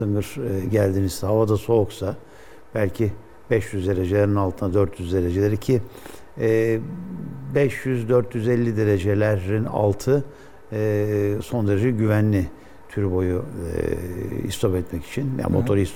geldiğinizde havada soğuksa belki 500 derecelerin altına 400 dereceleri ki 500-450 derecelerin altı son derece güvenli turboyu istop etmek için, yani motoru istop